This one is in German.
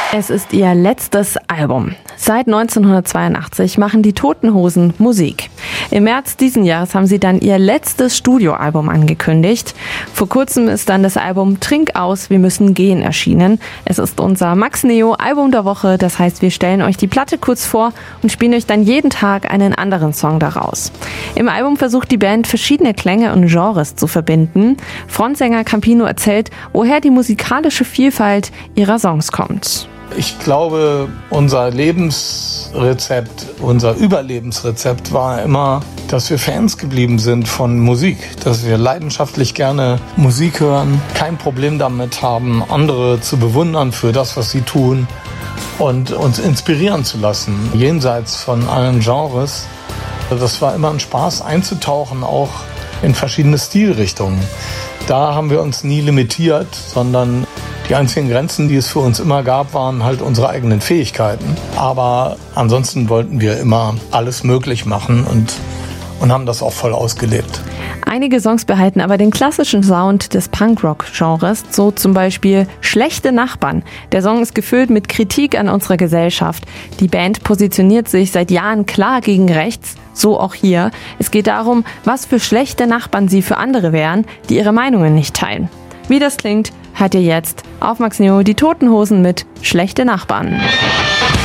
Es ist ihr letztes Album. Seit 1982 machen die Toten Hosen Musik. Im März diesen Jahres haben sie dann ihr letztes Studioalbum angekündigt. Vor kurzem ist dann das Album Trink aus, wir müssen gehen erschienen. Es ist unser Max Neo Album der Woche. Das heißt, wir stellen euch die Platte kurz vor und spielen euch dann jeden Tag einen anderen Song daraus. Im Album versucht die Band verschiedene Klänge und Genres zu verbinden. Frontsänger Campino erzählt, woher die musikalische Vielfalt ihrer Songs kommt. Ich glaube, unser Lebensrezept, unser Überlebensrezept war immer, dass wir Fans geblieben sind von Musik, dass wir leidenschaftlich gerne Musik hören, kein Problem damit haben, andere zu bewundern für das, was sie tun und uns inspirieren zu lassen, jenseits von allen Genres. Das war immer ein Spaß, einzutauchen, auch in verschiedene Stilrichtungen. Da haben wir uns nie limitiert, sondern die einzigen Grenzen, die es für uns immer gab, waren halt unsere eigenen Fähigkeiten. Aber ansonsten wollten wir immer alles möglich machen und haben das auch voll ausgelebt. Einige Songs behalten aber den klassischen Sound des Punkrock-Genres, so zum Beispiel Schlechte Nachbarn. Der Song ist gefüllt mit Kritik an unserer Gesellschaft. Die Band positioniert sich seit Jahren klar gegen rechts, so auch hier. Es geht darum, was für schlechte Nachbarn sie für andere wären, die ihre Meinungen nicht teilen. Wie das klingt, hört ihr jetzt auf Max Neo die Toten Hosen mit Schlechte Nachbarn.